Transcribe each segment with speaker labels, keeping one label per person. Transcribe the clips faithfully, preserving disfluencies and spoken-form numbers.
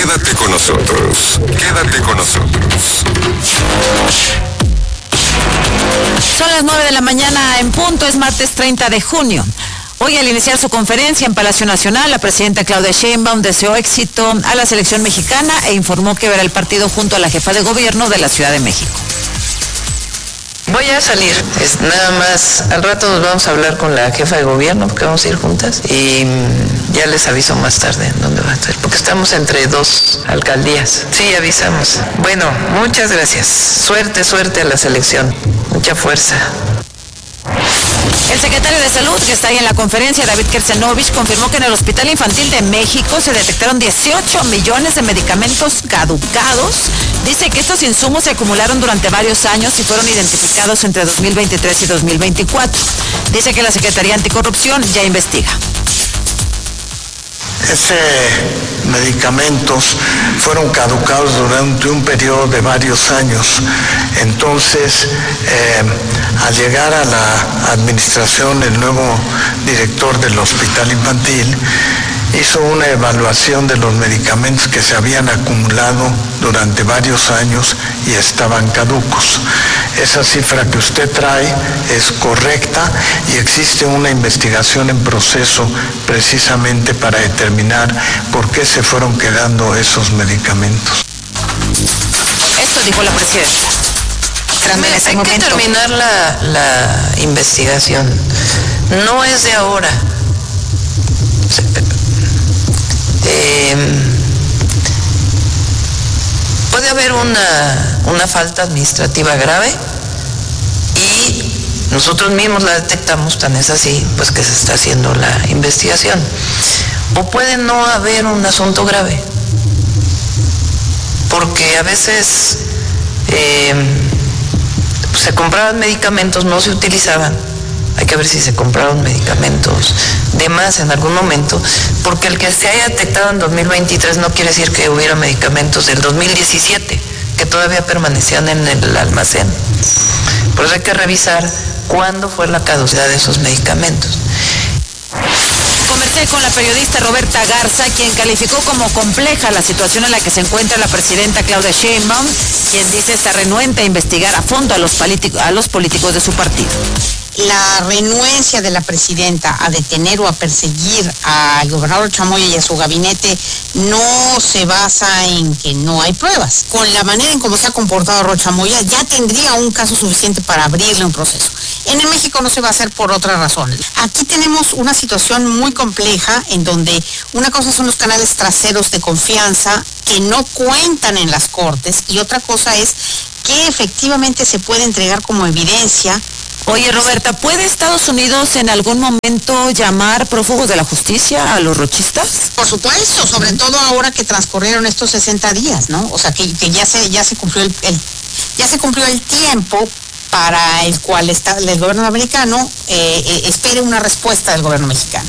Speaker 1: Quédate con nosotros, quédate con nosotros.
Speaker 2: Son las nueve de la mañana en punto, es martes treinta de junio. Hoy, al iniciar su conferencia en Palacio Nacional, la presidenta Claudia Sheinbaum deseó éxito a la selección mexicana e informó que verá el partido junto a la jefa de gobierno de la Ciudad de México.
Speaker 3: Voy a salir, es nada más, al rato nos vamos a hablar con la jefa de gobierno porque vamos a ir juntas y ya les aviso más tarde en dónde va a estar, porque estamos entre dos alcaldías. Sí, avisamos. Bueno, muchas gracias. Suerte, suerte a la selección. Mucha fuerza.
Speaker 2: El secretario de Salud, que está ahí en la conferencia, David Kersenovich, confirmó que en el Hospital Infantil de México se detectaron dieciocho millones de medicamentos caducados. Dice que estos insumos se acumularon durante varios años y fueron identificados entre dos mil veintitrés y dos mil veinticuatro. Dice que la Secretaría Anticorrupción ya investiga.
Speaker 4: Esos medicamentos fueron caducados durante un periodo de varios años. Entonces, eh, al llegar a la administración, el nuevo director del Hospital Infantil hizo una evaluación de los medicamentos que se habían acumulado durante varios años y estaban caducos. Esa cifra que usted trae es correcta y existe una investigación en proceso precisamente para determinar por qué se fueron quedando esos medicamentos.
Speaker 2: Esto dijo la presidenta.
Speaker 3: Mira, hay momento. que terminar la, la investigación. No es de ahora. Eh, puede haber una, una falta administrativa grave y nosotros mismos la detectamos, tan es así, pues que se está haciendo la investigación. O puede no haber un asunto grave, porque a veces eh, se compraban medicamentos, no se utilizaban. Hay que ver si se compraron medicamentos de más en algún momento, porque el que se haya detectado en dos mil veintitrés no quiere decir que hubiera medicamentos del dos mil diecisiete que todavía permanecían en el almacén. Por eso hay que revisar cuándo fue la caducidad de esos medicamentos.
Speaker 2: Conversé con la periodista Roberta Garza, quien calificó como compleja la situación en la que se encuentra la presidenta Claudia Sheinbaum, quien dice estar renuente a investigar a fondo a los, a los políticos de su partido.
Speaker 5: La renuencia de la presidenta a detener o a perseguir al gobernador Chamoya y a su gabinete no se basa en que no hay pruebas. Con la manera en cómo se ha comportado Rocha Chamoya, ya tendría un caso suficiente para abrirle un proceso. En el México no se va a hacer por otras razones. Aquí tenemos una situación muy compleja en donde una cosa son los canales traseros de confianza que no cuentan en las cortes y otra cosa es que efectivamente se puede entregar como evidencia.
Speaker 2: Oye, Roberta, ¿puede Estados Unidos en algún momento llamar prófugos de la justicia a los rochistas?
Speaker 5: Por supuesto, sobre todo ahora que transcurrieron estos sesenta días, ¿no? O sea, que, que ya se ya se cumplió el, el ya se cumplió el tiempo para el cual está el gobierno americano eh, eh, espere una respuesta del gobierno mexicano.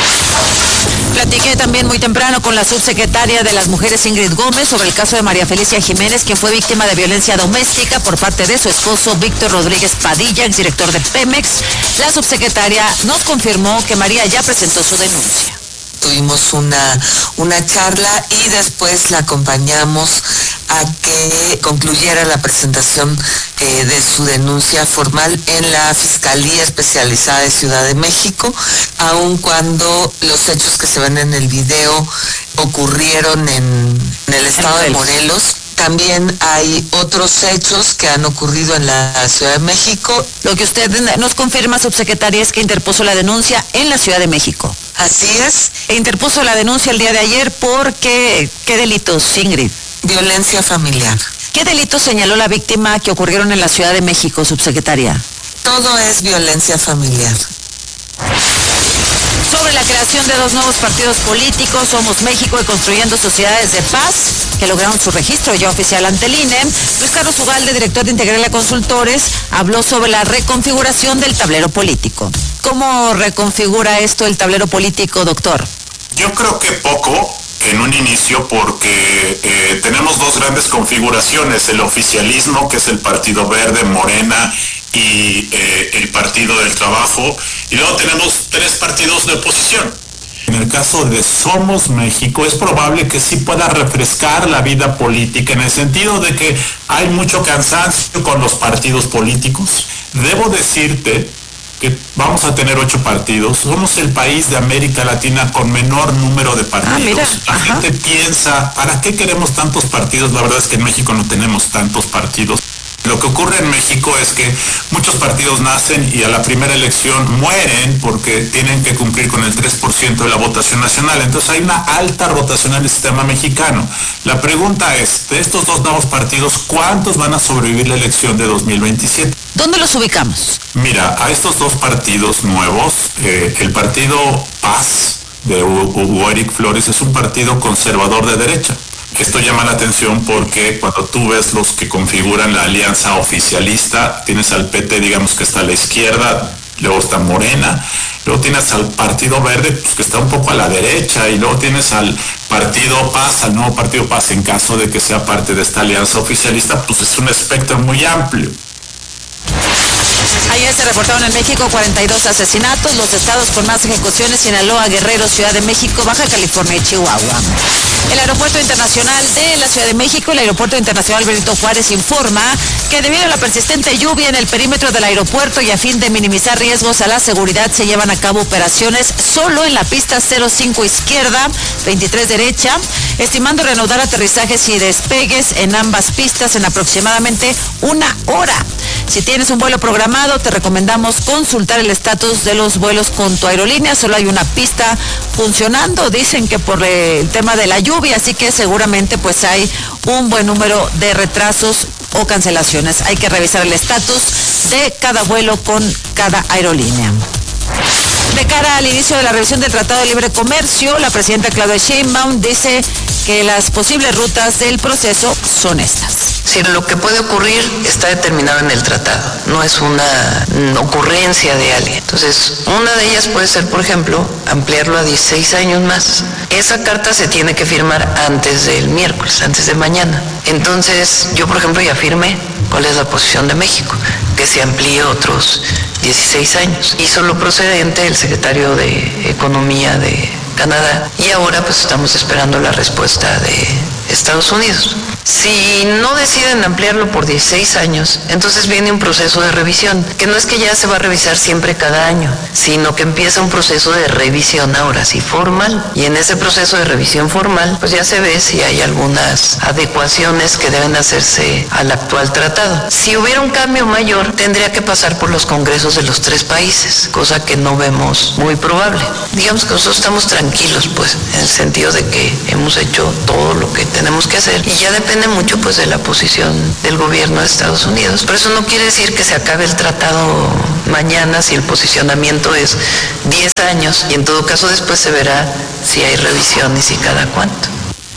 Speaker 2: Platiqué también muy temprano con la subsecretaria de las Mujeres, Ingrid Gómez, sobre el caso de María Felicia Jiménez, quien fue víctima de violencia doméstica por parte de su esposo Víctor Rodríguez Padilla, exdirector de Pemex. La subsecretaria nos confirmó que María ya presentó su denuncia.
Speaker 6: Tuvimos una, una charla y después la acompañamos a que concluyera la presentación eh, de su denuncia formal en la Fiscalía Especializada de Ciudad de México, aun cuando los hechos que se ven en el video ocurrieron en, en el estado de Morelos. También hay otros hechos que han ocurrido en la Ciudad de México.
Speaker 2: Lo que usted nos confirma, subsecretaria, es que interpuso la denuncia en la Ciudad de México.
Speaker 6: Así es.
Speaker 2: E interpuso la denuncia el día de ayer por qué, ¿qué delitos, Ingrid?
Speaker 6: Violencia familiar.
Speaker 2: ¿Qué delitos señaló la víctima que ocurrieron en la Ciudad de México, subsecretaria?
Speaker 6: Todo es violencia familiar.
Speaker 2: Sobre la creación de dos nuevos partidos políticos, Somos México y Construyendo Sociedades de Paz, que lograron su registro ya oficial ante el I N E, Luis Carlos Ugalde, director de Integrale Consultores, habló sobre la reconfiguración del tablero político. ¿Cómo reconfigura esto el tablero político, doctor?
Speaker 7: Yo creo que poco en un inicio, porque eh, tenemos dos grandes configuraciones: el oficialismo, que es el Partido Verde, Morena y eh, el Partido del Trabajo, y luego tenemos tres partidos de oposición. en el caso de Somos México, es probable que sí pueda refrescar la vida política, en el sentido de que hay mucho cansancio con los partidos políticos. Debo decirte que vamos a tener ocho partidos. Somos el país de América Latina con menor número de partidos. Ah, mira. La Ajá. gente piensa, ¿para qué queremos tantos partidos? La verdad es que en México no tenemos tantos partidos. Lo que ocurre en México es que muchos partidos nacen y a la primera elección mueren porque tienen que cumplir con el tres por ciento de la votación nacional. Entonces hay una alta rotación en el sistema mexicano. La pregunta es, de estos dos nuevos partidos, ¿cuántos van a sobrevivir la elección de dos mil veintisiete?
Speaker 2: ¿Dónde los ubicamos?
Speaker 7: Mira, a estos dos partidos nuevos, eh, el partido Paz de Hugo Eric Flores es un partido conservador de derecha. Esto llama la atención porque cuando tú ves los que configuran la alianza oficialista, tienes al P T, digamos que está a la izquierda, luego está Morena, luego tienes al Partido Verde, pues que está un poco a la derecha, y luego tienes al Partido Paz, al nuevo Partido Paz, en caso de que sea parte de esta alianza oficialista, pues es un espectro muy amplio.
Speaker 2: Ayer se reportaron en México cuarenta y dos asesinatos. Los estados con más ejecuciones: Sinaloa, Guerrero, Ciudad de México, Baja California y Chihuahua. El Aeropuerto Internacional de la Ciudad de México, el Aeropuerto Internacional Benito Juárez, informa que debido a la persistente lluvia en el perímetro del aeropuerto y a fin de minimizar riesgos a la seguridad, se llevan a cabo operaciones solo en la pista cero cinco izquierda, veintitrés derecha, estimando reanudar aterrizajes y despegues en ambas pistas en aproximadamente una hora. Si tienes un vuelo programado, te recomendamos consultar el estatus de los vuelos con tu aerolínea. Solo hay una pista funcionando, dicen que por el tema de la lluvia, así que seguramente pues hay un buen número de retrasos o cancelaciones. Hay que revisar el estatus de cada vuelo con cada aerolínea. De cara al inicio de la revisión del Tratado de Libre Comercio, la presidenta Claudia Sheinbaum dice que las posibles rutas del proceso son estas.
Speaker 3: Si lo que puede ocurrir está determinado en el tratado, no es una ocurrencia de alguien. Entonces, una de ellas puede ser, por ejemplo, ampliarlo a dieciséis años más. Esa carta se tiene que firmar antes del miércoles, antes de mañana. Entonces, yo, por ejemplo, ya firmé cuál es la posición de México, que se amplíe otros dieciséis años. Hizo lo procedente el secretario de Economía de Canadá y ahora pues estamos esperando la respuesta de Estados Unidos. Si no deciden ampliarlo por dieciséis años, entonces viene un proceso de revisión, que no es que ya se va a revisar siempre cada año, sino que empieza un proceso de revisión ahora sí formal, y en ese proceso de revisión formal pues ya se ve si hay algunas adecuaciones que deben hacerse al actual tratado. Si hubiera un cambio mayor, tendría que pasar por los congresos de los tres países, cosa que no vemos muy probable. Digamos que nosotros estamos tranquilos pues, en el sentido de que hemos hecho todo lo que tenemos que hacer, y ya depende Depende mucho pues de la posición del gobierno de Estados Unidos. Pero eso no quiere decir que se acabe el tratado mañana si el posicionamiento es diez años, y en todo caso después se verá si hay revisiones y cada cuánto.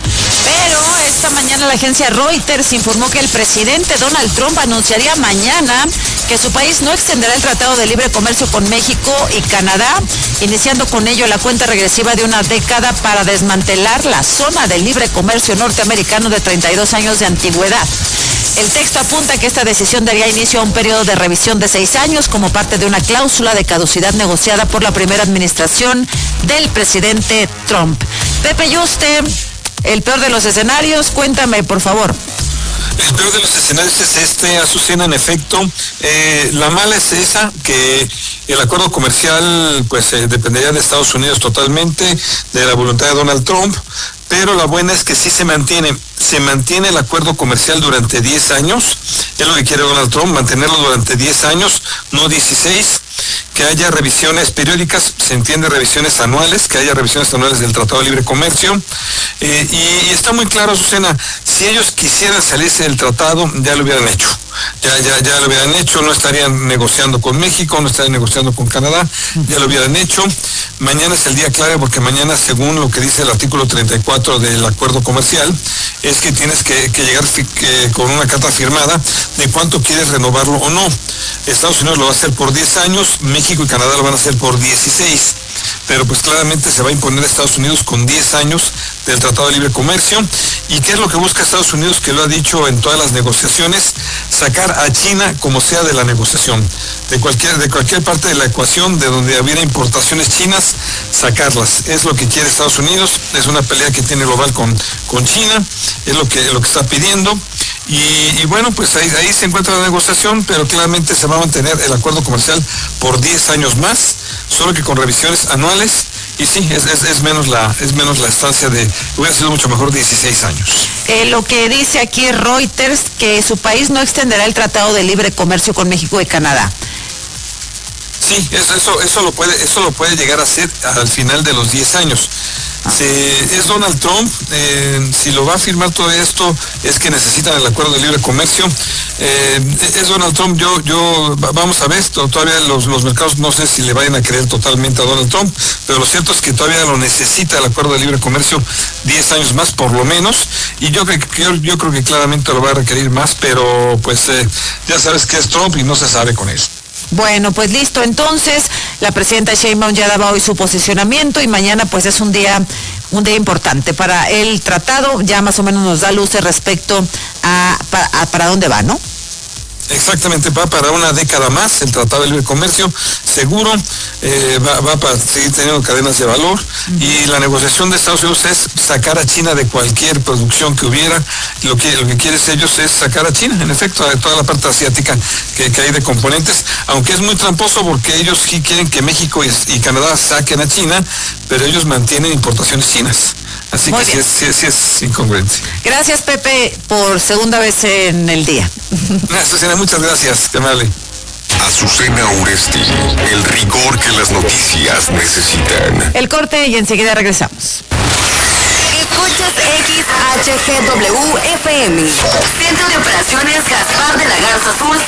Speaker 2: Pero esta mañana la agencia Reuters informó que el presidente Donald Trump anunciaría mañana que su país no extenderá el Tratado de Libre Comercio con México y Canadá, iniciando con ello la cuenta regresiva de una década para desmantelar la zona de libre comercio norteamericano de treinta y dos años de antigüedad. El texto apunta que esta decisión daría inicio a un periodo de revisión de seis años como parte de una cláusula de caducidad negociada por la primera administración del presidente Trump. Pepe Yuste, el peor de los escenarios, cuéntame, por favor.
Speaker 8: El peor de los escenarios es este, Azucena, en efecto. Eh, la mala es esa, que el acuerdo comercial pues eh, dependería de Estados Unidos totalmente, de la voluntad de Donald Trump, pero la buena es que sí se mantiene, se mantiene el acuerdo comercial durante diez años, es lo que quiere Donald Trump, mantenerlo durante diez años, no dieciséis, que haya revisiones periódicas, se entiende revisiones anuales, que haya revisiones anuales del Tratado de Libre Comercio, eh, y, y está muy claro, Azucena, si ellos quisieran salirse del tratado, ya lo hubieran hecho. Ya, ya, ya lo hubieran hecho, no estarían negociando con México, no estarían negociando con Canadá, ya lo hubieran hecho. Mañana es el día clave porque mañana, según lo que dice el artículo treinta y cuatro del acuerdo comercial, es que tienes que, que llegar que, con una carta firmada de cuánto quieres renovarlo o no. Estados Unidos lo va a hacer por diez años, México y Canadá lo van a hacer por dieciséis. Pero pues claramente se va a imponer a Estados Unidos con diez años del Tratado de Libre Comercio. ¿Y qué es lo que busca Estados Unidos, que lo ha dicho en todas las negociaciones? sacar a China como sea de la negociación, de cualquier, de cualquier parte de la ecuación de donde hubiera importaciones chinas, sacarlas. Es lo que quiere Estados Unidos, es una pelea que tiene global con, con China, es lo que, lo que está pidiendo. Y, y bueno, pues ahí, ahí se encuentra la negociación, pero claramente se va a mantener el acuerdo comercial por diez años más, solo que con revisiones anuales, y sí, es, es, es menos la es menos la estancia de, hubiera sido mucho mejor dieciséis años.
Speaker 2: Eh, lo que dice aquí Reuters, que su país no extenderá el Tratado de Libre Comercio con México y Canadá.
Speaker 8: Sí, eso, eso, eso lo puede, eso lo puede llegar a ser al final de los diez años. Se, es Donald Trump, eh, si lo va a firmar todo esto es que necesitan el acuerdo de libre comercio. Eh, es Donald Trump, yo, yo, vamos a ver, todavía los, los mercados no sé si le vayan a creer totalmente a Donald Trump, pero lo cierto es que todavía lo necesita el acuerdo de libre comercio diez años más por lo menos, y yo, yo, yo creo que claramente lo va a requerir más, pero pues eh, ya sabes que es Trump y no se sabe con él.
Speaker 2: Bueno, pues listo, entonces la presidenta Sheinbaum ya daba hoy su posicionamiento y mañana pues es un día un día importante para el tratado, ya más o menos nos da luces respecto a, a, a para dónde va, ¿no?
Speaker 8: Exactamente, va para una década más el Tratado de Libre Comercio, seguro, eh, va, va para seguir teniendo cadenas de valor, uh-huh. Y la negociación de Estados Unidos es sacar a China de cualquier producción que hubiera. Lo que lo que quieren ellos es sacar a China, en efecto, de toda la parte asiática que, que hay de componentes, aunque es muy tramposo porque ellos sí quieren que México y, y Canadá saquen a China, pero ellos mantienen importaciones chinas. Así Muy que sí es, sí, sí es incongruente.
Speaker 2: Gracias, Pepe, por segunda vez en el día.
Speaker 8: Azucena, muchas gracias, qué amable.
Speaker 1: Azucena Uresti, el rigor que las noticias necesitan.
Speaker 2: El corte y enseguida regresamos.
Speaker 9: Escuchas X H G W F M, Centro de Operaciones Gaspar de la Garza Azul.